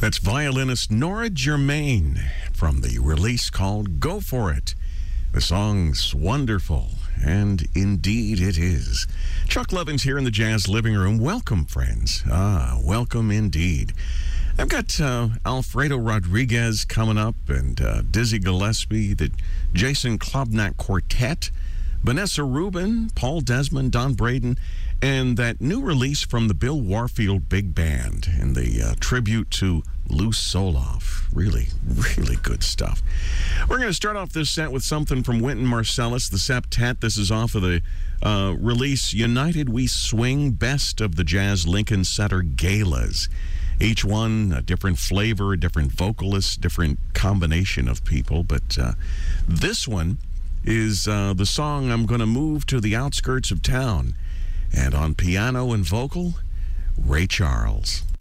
That's violinist Nora Germain from the release called Go For It. The song's wonderful, and indeed it is. Chuck Lovins here in the Jazz Living Room. Welcome, friends. Welcome indeed. I've got Alfredo Rodriguez coming up, and Dizzy Gillespie, the Jason Klobnak Quartet, Vanessa Rubin, Paul Desmond, Don Braden, and that new release from the Bill Warfield Big Band in the tribute to Lou Soloff. Really, really good stuff. We're going to start off this set with something from Wynton Marsalis, the Septet. This is off of the release United We Swing, Best of the Jazz Lincoln Center Galas. Each one a different flavor, a different vocalist, different combination of people. But this one is the song I'm Going to Move to the Outskirts of Town. And on piano and vocal, Ray Charles.